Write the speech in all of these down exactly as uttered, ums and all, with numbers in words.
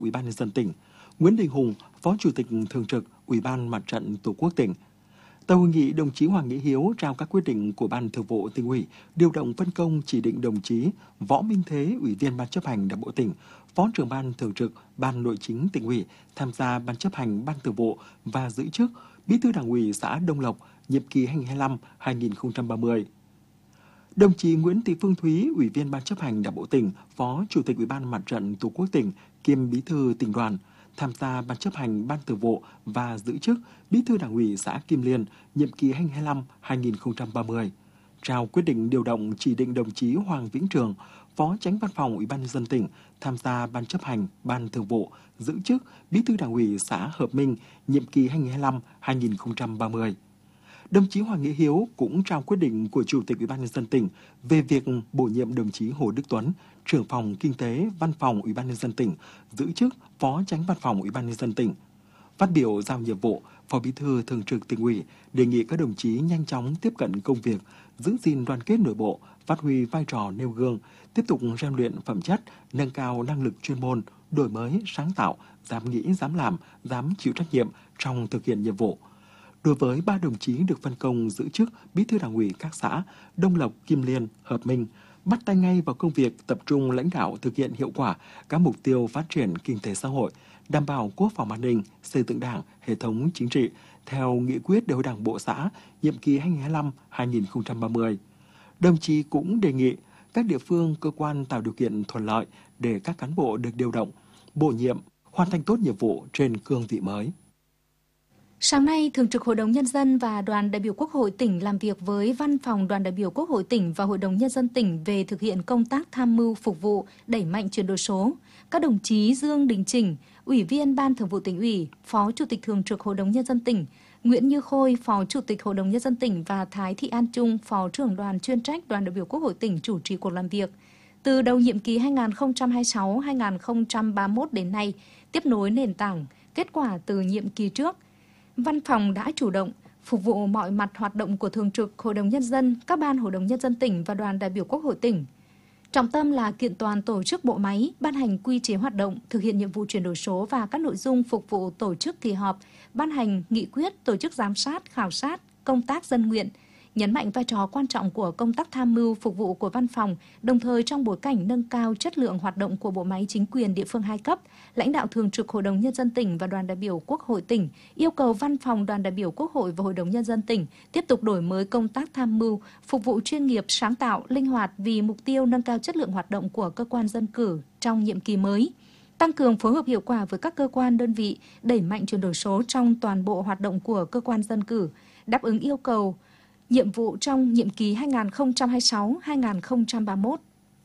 Ủy ban nhân dân tỉnh, Nguyễn Đình Hùng, Phó Chủ tịch Thường trực Ủy ban Mặt trận Tổ quốc tỉnh. Tại hội nghị, đồng chí Hoàng Nghĩa Hiếu trao các quyết định của Ban Thường vụ Tỉnh ủy, điều động phân công chỉ định đồng chí Võ Minh Thế, Ủy viên Ban chấp hành Đảng bộ tỉnh, Phó trưởng Ban Thường trực Ban Nội chính Tỉnh ủy tham gia Ban chấp hành Ban Thường vụ và giữ chức Bí thư Đảng ủy xã Đông Lộc, nhiệm kỳ hai nghìn không trăm hai mươi lăm đến hai nghìn không trăm ba mươi. Đồng chí Nguyễn Thị Phương Thúy, Ủy viên Ban chấp hành Đảng bộ tỉnh, Phó Chủ tịch Ủy ban Mặt trận Tổ quốc tỉnh, kiêm Bí thư Tỉnh đoàn, tham gia Ban chấp hành Ban Thường vụ và giữ chức Bí thư Đảng ủy xã Kim Liên, nhiệm kỳ hai nghìn không trăm hai mươi lăm đến hai nghìn không trăm ba mươi. Trao quyết định điều động chỉ định đồng chí Hoàng Vĩnh Trường, Phó Chánh Văn phòng Ủy ban nhân dân tỉnh, tham gia Ban chấp hành Ban Thường vụ, giữ chức Bí thư Đảng ủy xã Hợp Minh, nhiệm kỳ hai nghìn không trăm hai mươi lăm đến hai nghìn không trăm ba mươi. Đồng chí Hoàng Nghĩa Hiếu cũng trao quyết định của Chủ tịch Ủy ban nhân dân tỉnh về việc bổ nhiệm đồng chí Hồ Đức Tuấn, trưởng phòng Kinh tế Văn phòng Ủy ban nhân dân tỉnh, giữ chức Phó Chánh Văn phòng Ủy ban nhân dân tỉnh. Phát biểu giao nhiệm vụ, Phó Bí thư Thường trực Tỉnh ủy đề nghị các đồng chí nhanh chóng tiếp cận công việc, giữ gìn đoàn kết nội bộ, phát huy vai trò nêu gương, tiếp tục rèn luyện phẩm chất, nâng cao năng lực chuyên môn, đổi mới, sáng tạo, dám nghĩ, dám làm, dám chịu trách nhiệm trong thực hiện nhiệm vụ. Đối với ba đồng chí được phân công giữ chức Bí thư Đảng ủy các xã Đông Lộc, Kim Liên, Hợp Minh, bắt tay ngay vào công việc tập trung lãnh đạo thực hiện hiệu quả các mục tiêu phát triển kinh tế xã hội, đảm bảo quốc phòng an ninh, xây dựng Đảng, hệ thống chính trị theo nghị quyết Đại hội Đảng bộ xã nhiệm kỳ hai nghìn không trăm hai mươi lăm đến hai nghìn không trăm ba mươi. Đồng chí cũng đề nghị các địa phương, cơ quan tạo điều kiện thuận lợi để các cán bộ được điều động, bổ nhiệm, hoàn thành tốt nhiệm vụ trên cương vị mới. Sáng nay, Thường trực Hội đồng Nhân dân và Đoàn đại biểu Quốc hội tỉnh làm việc với Văn phòng Đoàn đại biểu Quốc hội tỉnh và Hội đồng Nhân dân tỉnh về thực hiện công tác tham mưu phục vụ, đẩy mạnh chuyển đổi số. Các đồng chí Dương Đình Chỉnh, Ủy viên Ban Thường vụ Tỉnh ủy, Phó Chủ tịch Thường trực Hội đồng Nhân dân tỉnh, Nguyễn Như Khôi, Phó Chủ tịch Hội đồng Nhân dân tỉnh và Thái Thị An Trung, Phó trưởng đoàn chuyên trách Đoàn đại biểu Quốc hội tỉnh chủ trì cuộc làm việc. Từ đầu nhiệm kỳ hai nghìn không trăm hai mươi sáu đến hai nghìn không trăm ba mươi mốt đến nay, tiếp nối nền tảng, kết quả từ nhiệm kỳ trước, Văn phòng đã chủ động phục vụ mọi mặt hoạt động của Thường trực Hội đồng Nhân dân, các ban Hội đồng Nhân dân tỉnh và Đoàn đại biểu Quốc hội tỉnh. Trọng tâm là kiện toàn tổ chức bộ máy, ban hành quy chế hoạt động, thực hiện nhiệm vụ chuyển đổi số và các nội dung phục vụ tổ chức kỳ họp, ban hành nghị quyết, tổ chức giám sát, khảo sát, công tác dân nguyện, nhấn mạnh vai trò quan trọng của công tác tham mưu phục vụ của văn phòng, đồng thời trong bối cảnh nâng cao chất lượng hoạt động của bộ máy chính quyền địa phương hai cấp, lãnh đạo Thường trực Hội đồng Nhân dân tỉnh và Đoàn đại biểu Quốc hội tỉnh yêu cầu Văn phòng Đoàn đại biểu Quốc hội và Hội đồng Nhân dân tỉnh tiếp tục đổi mới công tác tham mưu, phục vụ chuyên nghiệp, sáng tạo, linh hoạt vì mục tiêu nâng cao chất lượng hoạt động của cơ quan dân cử trong nhiệm kỳ mới, tăng cường phối hợp hiệu quả với các cơ quan đơn vị, đẩy mạnh chuyển đổi số trong toàn bộ hoạt động của cơ quan dân cử, đáp ứng yêu cầu nhiệm vụ trong nhiệm kỳ hai nghìn không trăm hai mươi sáu đến hai nghìn không trăm ba mươi mốt.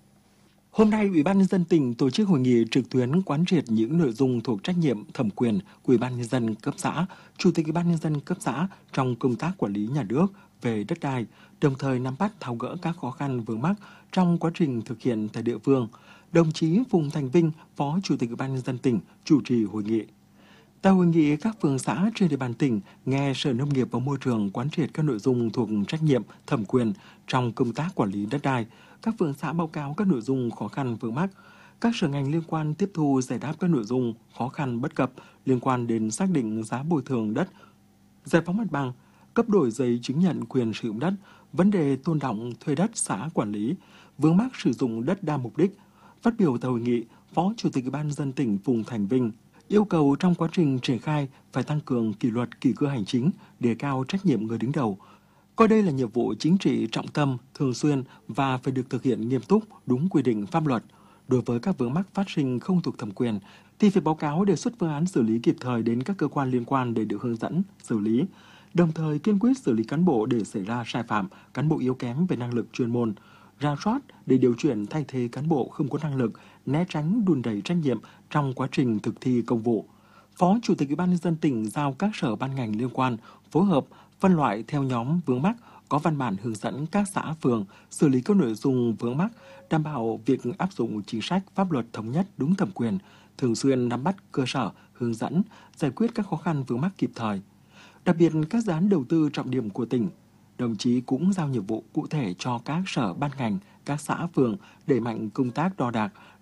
Hôm nay, Ủy ban nhân dân tỉnh tổ chức hội nghị trực tuyến quán triệt những nội dung thuộc trách nhiệm thẩm quyền của Ủy ban nhân dân cấp xã, Chủ tịch Ủy ban nhân dân cấp xã trong công tác quản lý nhà nước về đất đai, đồng thời nắm bắt tháo gỡ các khó khăn vướng mắc trong quá trình thực hiện tại địa phương. Đồng chí Phùng Thành Vinh, Phó Chủ tịch Ủy ban nhân dân tỉnh chủ trì hội nghị. Tại hội nghị, các phường xã trên địa bàn tỉnh nghe Sở Nông nghiệp và Môi trường quán triệt các nội dung thuộc trách nhiệm, thẩm quyền trong công tác quản lý đất đai. Các phường xã báo cáo các nội dung khó khăn vướng mắc. Các sở ngành liên quan tiếp thu giải đáp các nội dung khó khăn bất cập liên quan đến xác định giá bồi thường đất, giải phóng mặt bằng, cấp đổi giấy chứng nhận quyền sử dụng đất, vấn đề tôn đọng thuê đất xã quản lý, vướng mắc sử dụng đất đa mục đích. Phát biểu tại hội nghị, Phó Chủ tịch Ủy ban nhân dân tỉnh Phùng Thành Vinh yêu cầu trong quá trình triển khai phải tăng cường kỷ luật, kỷ cương hành chính, đề cao trách nhiệm người đứng đầu. Coi đây là nhiệm vụ chính trị trọng tâm, thường xuyên và phải được thực hiện nghiêm túc, đúng quy định pháp luật. Đối với các vướng mắc phát sinh không thuộc thẩm quyền thì phải báo cáo đề xuất phương án xử lý kịp thời đến các cơ quan liên quan để được hướng dẫn, xử lý. Đồng thời kiên quyết xử lý cán bộ để xảy ra sai phạm, cán bộ yếu kém về năng lực chuyên môn, rà soát để điều chuyển thay thế cán bộ không có năng lực, né tránh đùn đẩy trách nhiệm trong quá trình thực thi công vụ. Phó Chủ tịch Ủy ban nhân dân tỉnh giao các sở ban ngành liên quan phối hợp phân loại theo nhóm vướng mắc, có văn bản hướng dẫn các xã phường xử lý các nội dung vướng mắc, đảm bảo việc áp dụng chính sách pháp luật thống nhất đúng thẩm quyền, thường xuyên nắm bắt cơ sở, hướng dẫn, giải quyết các khó khăn vướng mắc kịp thời. Đặc biệt các dự án đầu tư trọng điểm của tỉnh, đồng chí cũng giao nhiệm vụ cụ thể cho các sở ban ngành, các xã phường đẩy mạnh công tác đo đạc,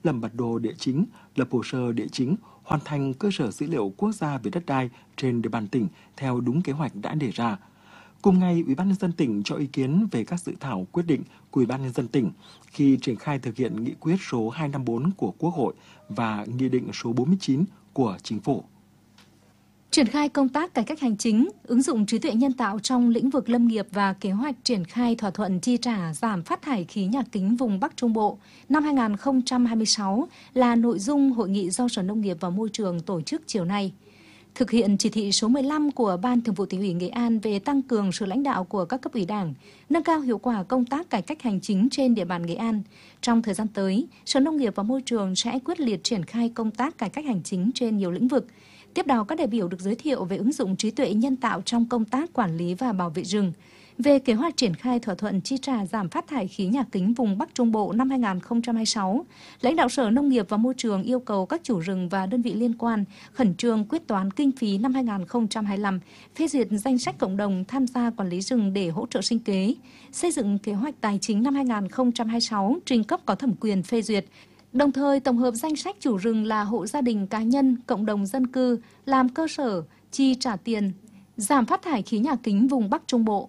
lập bản đồ địa chính, lập hồ sơ địa chính, hoàn thành cơ sở dữ liệu quốc gia về đất đai trên địa bàn tỉnh theo đúng kế hoạch đã đề ra. Cùng ngày, Ủy ban nhân dân tỉnh cho ý kiến về các dự thảo quyết định của Ủy ban nhân dân tỉnh khi triển khai thực hiện nghị quyết số hai trăm năm mươi tư của Quốc hội và nghị định số bốn mươi chín của Chính phủ. Triển khai công tác cải cách hành chính, ứng dụng trí tuệ nhân tạo trong lĩnh vực lâm nghiệp và kế hoạch triển khai thỏa thuận chi trả giảm phát thải khí nhà kính vùng Bắc Trung Bộ năm hai nghìn không trăm hai mươi sáu là nội dung hội nghị do Sở Nông nghiệp và Môi trường tổ chức chiều nay. Thực hiện chỉ thị số mười lăm của Ban Thường vụ Tỉnh ủy Nghệ An về tăng cường sự lãnh đạo của các cấp ủy Đảng, nâng cao hiệu quả công tác cải cách hành chính trên địa bàn Nghệ An. Trong thời gian tới, Sở Nông nghiệp và Môi trường sẽ quyết liệt triển khai công tác cải cách hành chính trên nhiều lĩnh vực. Tiếp đó, các đại biểu được giới thiệu về ứng dụng trí tuệ nhân tạo trong công tác quản lý và bảo vệ rừng, về kế hoạch triển khai thỏa thuận chi trả giảm phát thải khí nhà kính vùng Bắc Trung Bộ năm hai nghìn không trăm hai mươi sáu. Lãnh đạo Sở Nông nghiệp và Môi trường yêu cầu các chủ rừng và đơn vị liên quan khẩn trương quyết toán kinh phí năm hai nghìn không trăm hai mươi lăm, phê duyệt danh sách cộng đồng tham gia quản lý rừng để hỗ trợ sinh kế, xây dựng kế hoạch tài chính năm hai nghìn không trăm hai mươi sáu trình cấp có thẩm quyền phê duyệt. Đồng thời tổng hợp danh sách chủ rừng là hộ gia đình, cá nhân, cộng đồng dân cư làm cơ sở chi trả tiền giảm phát thải khí nhà kính vùng Bắc Trung Bộ.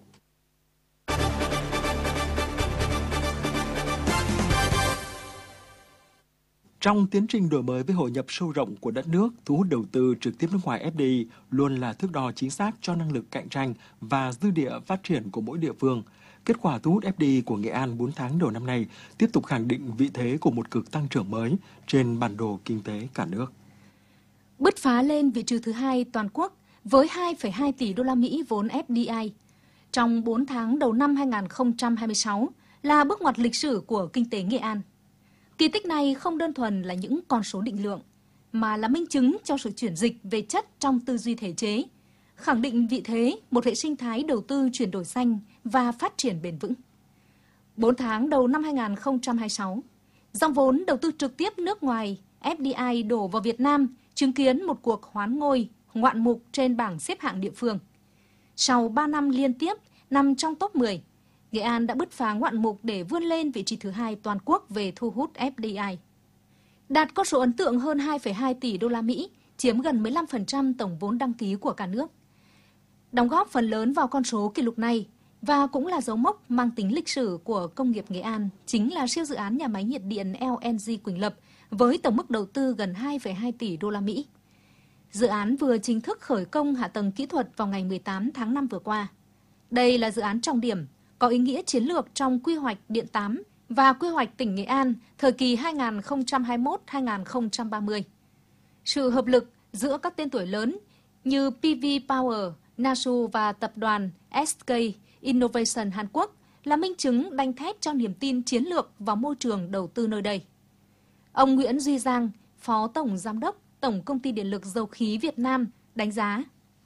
Trong tiến trình đổi mới với hội nhập sâu rộng của đất nước, thu hút đầu tư trực tiếp nước ngoài ép đê i luôn là thước đo chính xác cho năng lực cạnh tranh và dư địa phát triển của mỗi địa phương. Kết quả thu hút ép đê i của Nghệ An bốn tháng đầu năm nay tiếp tục khẳng định vị thế của một cực tăng trưởng mới trên bản đồ kinh tế cả nước. Bứt phá lên vị trí thứ hai toàn quốc với hai phẩy hai tỷ đô la Mỹ vốn ép đê i trong bốn tháng đầu năm hai nghìn không trăm hai mươi sáu là bước ngoặt lịch sử của kinh tế Nghệ An. Kỳ tích này không đơn thuần là những con số định lượng, mà là minh chứng cho sự chuyển dịch về chất trong tư duy thể chế, khẳng định vị thế một hệ sinh thái đầu tư chuyển đổi xanh và phát triển bền vững. bốn tháng đầu năm hai nghìn không trăm hai mươi sáu, dòng vốn đầu tư trực tiếp nước ngoài ép đê i đổ vào Việt Nam chứng kiến một cuộc hoán ngôi ngoạn mục trên bảng xếp hạng địa phương. Sau ba năm liên tiếp nằm trong top mười, Nghệ An đã bứt phá ngoạn mục để vươn lên vị trí thứ hai toàn quốc về thu hút ép đê i. Đạt con số ấn tượng hơn hai phẩy hai tỷ đô la Mỹ, chiếm gần mười lăm phần trăm tổng vốn đăng ký của cả nước. Đóng góp phần lớn vào con số kỷ lục này và cũng là dấu mốc mang tính lịch sử của công nghiệp Nghệ An chính là siêu dự án nhà máy nhiệt điện lờ en giê Quỳnh Lập với tổng mức đầu tư gần hai phẩy hai tỷ đô la Mỹ. Dự án vừa chính thức khởi công hạ tầng kỹ thuật vào ngày mười tám tháng năm vừa qua. Đây là dự án trọng điểm, có ý nghĩa chiến lược trong quy hoạch Điện tám và quy hoạch tỉnh Nghệ An thời kỳ hai nghìn không trăm hai mươi mốt đến hai nghìn không trăm ba mươi. Sự hợp lực giữa các tên tuổi lớn như pê vê Power, Nasu và tập đoàn ét ca Innovation Hàn Quốc là minh chứng đanh thép cho niềm tin chiến lược vào môi trường đầu tư nơi đây. Ông Nguyễn Duy Giang, Phó Tổng Giám đốc Tổng Công ty Điện lực Dầu khí Việt Nam đánh giá.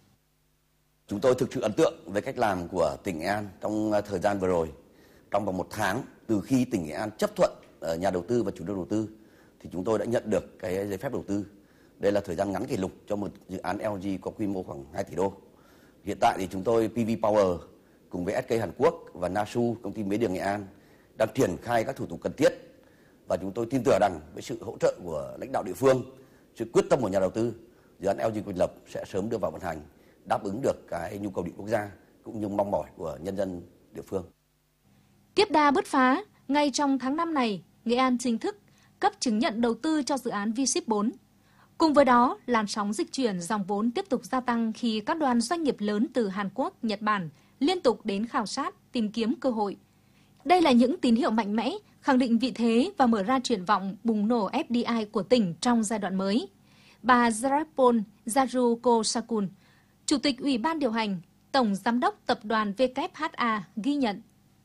Chúng tôi thực sự ấn tượng với cách làm của tỉnh Nghệ An trong thời gian vừa rồi. Trong vòng một tháng từ khi tỉnh Nghệ An chấp thuận nhà đầu tư và chủ đầu tư thì chúng tôi đã nhận được cái giấy phép đầu tư. Đây là thời gian ngắn kỷ lục cho một dự án lờ en giê có quy mô khoảng hai tỷ đô. Hiện tại thì chúng tôi pê vê Power cùng với ét ca Hàn Quốc và Nasu, công ty mía đường Nghệ An đang triển khai các thủ tục cần thiết và chúng tôi tin tưởng rằng với sự hỗ trợ của lãnh đạo địa phương, sự quyết tâm của nhà đầu tư, dự án lờ en giê Quỳnh Lập sẽ sớm đưa vào vận hành, đáp ứng được cái nhu cầu điện quốc gia cũng như mong mỏi của nhân dân địa phương. Tiếp đà bứt phá, ngay trong tháng năm này, Nghệ An chính thức cấp chứng nhận đầu tư cho dự án vê ship bốn. Cùng với đó, làn sóng dịch chuyển dòng vốn tiếp tục gia tăng khi các đoàn doanh nghiệp lớn từ Hàn Quốc, Nhật Bản liên tục đến khảo sát, tìm kiếm cơ hội. Đây là những tín hiệu mạnh mẽ, khẳng định vị thế và mở ra triển vọng bùng nổ ép đê i của tỉnh trong giai đoạn mới. Bà Zarapol Zarukosakul, Chủ tịch Ủy ban điều hành, Tổng Giám đốc Tập đoàn vê kép hát a ghi nhận.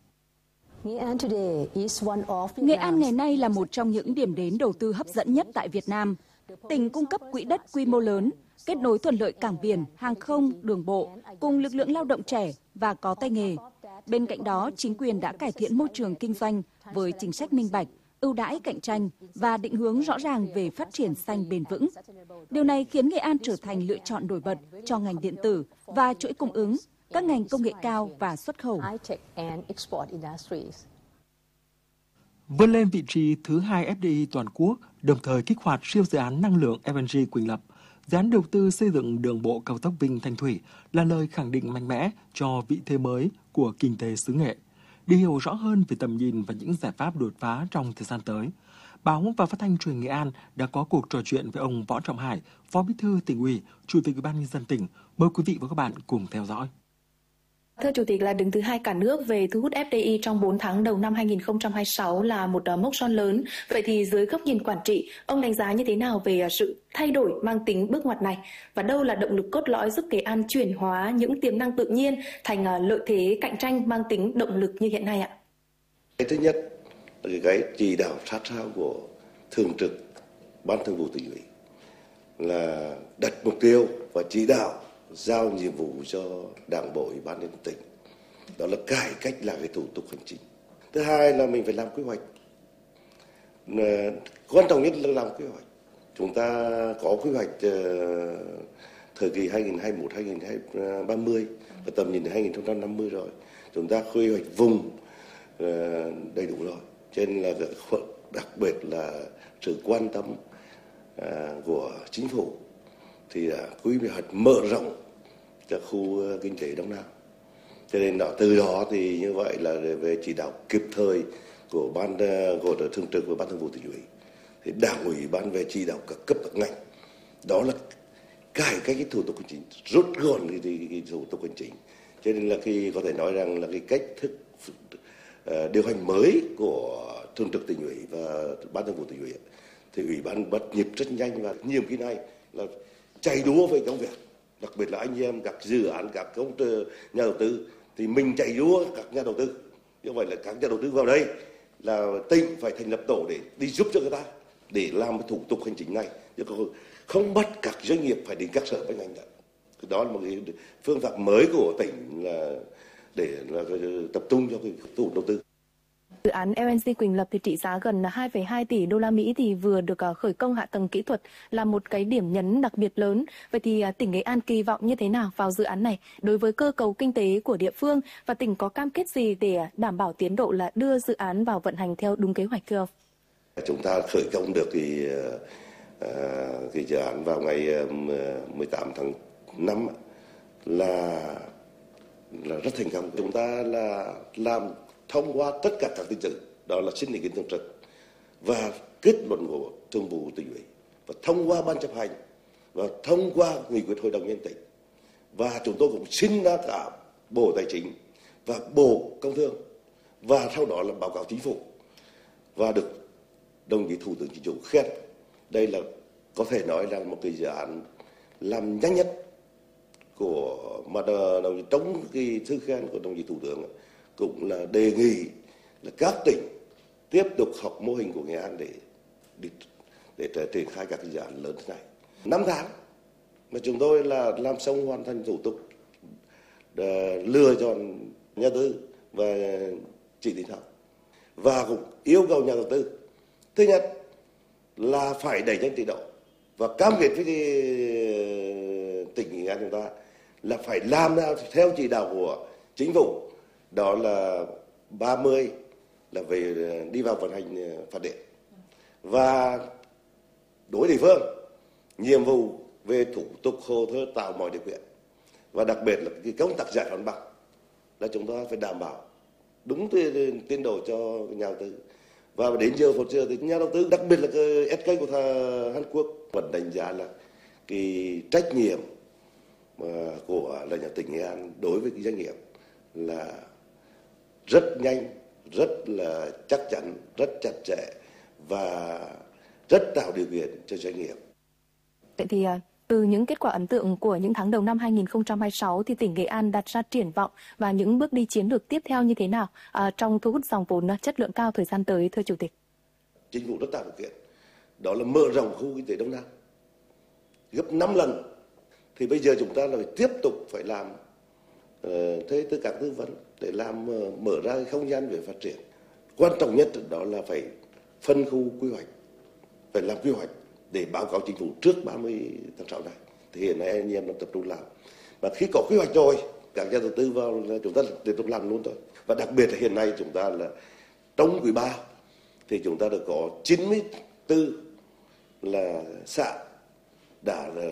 Nghệ An ngày nay là một trong những điểm đến đầu tư hấp dẫn nhất tại Việt Nam. Tỉnh cung cấp quỹ đất quy mô lớn, kết nối thuận lợi cảng biển, hàng không, đường bộ, cùng lực lượng lao động trẻ và có tay nghề. Bên cạnh đó, chính quyền đã cải thiện môi trường kinh doanh với chính sách minh bạch, ưu đãi cạnh tranh và định hướng rõ ràng về phát triển xanh bền vững. Điều này khiến Nghệ An trở thành lựa chọn nổi bật cho ngành điện tử và chuỗi cung ứng, các ngành công nghệ cao và xuất khẩu. vươn lên vị trí thứ hai ép đê i toàn quốc, đồng thời kích hoạt siêu dự án năng lượng lờ en giê Quỳnh Lập. Dự án đầu tư xây dựng đường bộ cao tốc Vinh Thanh Thủy là lời khẳng định mạnh mẽ cho vị thế mới của kinh tế xứ Nghệ. Để hiểu rõ hơn về tầm nhìn và những giải pháp đột phá trong thời gian tới, Báo và Phát thanh Truyền hình Nghệ An đã có cuộc trò chuyện với ông Võ Trọng Hải, Phó Bí thư Tỉnh ủy, Chủ tịch Ủy ban nhân dân tỉnh. Mời quý vị và các bạn cùng theo dõi. Thưa Chủ tịch, là đứng thứ hai cả nước về thu hút ép đê i trong bốn tháng đầu năm hai nghìn không trăm hai mươi sáu là một mốc son lớn. Vậy thì dưới góc nhìn quản trị, ông đánh giá như thế nào về sự thay đổi mang tính bước ngoặt này? Và đâu là động lực cốt lõi giúp Nghệ An chuyển hóa những tiềm năng tự nhiên thành lợi thế cạnh tranh mang tính động lực như hiện nay ạ? Cái thứ nhất là cái chỉ đạo sát sao của Thường trực Ban Thường vụ Tỉnh ủy là đặt mục tiêu và chỉ đạo giao nhiệm vụ cho Đảng bộ Ủy ban nhân dân tỉnh, đó là cải cách lại cái thủ tục hành chính. Thứ hai là mình phải làm quy hoạch, quan trọng nhất là làm quy hoạch. Chúng ta có quy hoạch uh, thời kỳ hai nghìn không trăm hai mươi mốt đến hai nghìn không trăm ba mươi và tầm nhìn đến hai nghìn không trăm năm mươi rồi. Chúng ta quy hoạch vùng uh, đầy đủ rồi, cho nên là đặc biệt là sự quan tâm uh, của chính phủ thì uh, quy hoạch mở rộng các khu kinh tế Đông Nam. Cho nên đó, từ đó thì như vậy là về chỉ đạo kịp thời của ban của Thường trực và Ban Thường vụ Tỉnh ủy, thì Đảng ủy ban về chỉ đạo các cấp các ngành, đó là cải cách cái thủ tục hành chính, rút gọn cái, cái, cái thủ tục hành chính. Cho nên là khi có thể nói rằng là cái cách thức uh, điều hành mới của Thường trực Tỉnh ủy và Ban Thường vụ Tỉnh ủy thì ủy ban bắt nhịp rất nhanh, và nhiệm kỳ này là chạy đua với công việc. Đặc biệt là anh em các dự án, các công nhà đầu tư thì mình chạy đua các nhà đầu tư. Như vậy là các nhà đầu tư vào đây là tỉnh phải thành lập tổ để đi giúp cho người ta để làm cái thủ tục hành chính này, chứ không bắt các doanh nghiệp phải đến các sở ban ngành nữa. Đó là một cái phương pháp mới của tỉnh là để là tập trung cho cái thu hút đầu tư. Dự án lờ en giê Quỳnh Lập thì trị giá gần hai phẩy hai tỷ đô la Mỹ thì vừa được khởi công hạ tầng kỹ thuật, là một cái điểm nhấn đặc biệt lớn. Vậy thì tỉnh Nghệ An kỳ vọng như thế nào vào dự án này đối với cơ cấu kinh tế của địa phương, và tỉnh có cam kết gì để đảm bảo tiến độ là đưa dự án vào vận hành theo đúng kế hoạch thưa ông? Chúng ta khởi công được thì uh, cái dự án vào ngày mười tám tháng năm là là rất thành công. Chúng ta là làm thông qua tất cả các trình tự, đó là xin ý kiến thường trực và kết luận của Thường vụ Tỉnh ủy, và thông qua ban chấp hành và thông qua nghị quyết hội đồng nhân tỉnh, và chúng tôi cũng xin ra cả Bộ Tài chính và Bộ Công Thương, và sau đó là báo cáo chính phủ và được đồng chí Thủ tướng Chính phủ khen. Đây là có thể nói là một cái dự án làm nhanh nhất của mà đồng chí trong cái thư khen của đồng chí Thủ tướng cũng là đề nghị là các tỉnh tiếp tục học mô hình của Nghệ An để để, để triển khai các dự án lớn thế này. Năm tháng mà chúng tôi là làm xong hoàn thành thủ tục lựa chọn nhà đầu tư và chỉ định thầu, và cũng yêu cầu nhà đầu tư thứ nhất là phải đẩy nhanh tiến độ và cam kết với cái tỉnh Nghệ An chúng ta là phải làm theo chỉ đạo của chính phủ, đó là ba mươi là về đi vào vận hành phát điện, và đối địa phương nhiệm vụ về thủ tục hồ sơ tạo mọi điều kiện, và đặc biệt là cái công tác giải phóng bằng là chúng ta phải đảm bảo đúng tiến độ cho nhà đầu tư. Và đến giờ phút giờ thì nhà đầu tư, đặc biệt là cái ét ca của Hàn Quốc vẫn đánh giá là cái trách nhiệm của là nhà tỉnh Nghệ An đối với cái doanh nghiệp là rất nhanh, rất là chắc chắn, rất chặt chẽ và rất tạo điều kiện cho doanh nghiệp. Vậy thì từ những kết quả ấn tượng của những tháng đầu năm hai nghìn không trăm hai mươi sáu thì tỉnh Nghệ An đặt ra triển vọng và những bước đi chiến lược tiếp theo như thế nào à, trong thu hút dòng vốn chất lượng cao thời gian tới, thưa Chủ tịch? Chính phủ rất tạo điều kiện, đó là mở rộng khu kinh tế Đông Nam gấp năm lần. Thì bây giờ chúng ta là phải tiếp tục phải làm uh, thế tất cả tư vấn để làm uh, mở ra cái không gian về phát triển. Quan trọng nhất đó là phải phân khu quy hoạch, phải làm quy hoạch để báo cáo chính phủ trước ba mươi tháng sáu này. Thì hiện nay anh em đang tập trung làm. Và khi có quy hoạch rồi, các nhà đầu tư vào là chúng ta tiếp tục làm luôn thôi. Và đặc biệt là hiện nay chúng ta là trong quý ba thì chúng ta đã có chín mươi tư là xã đã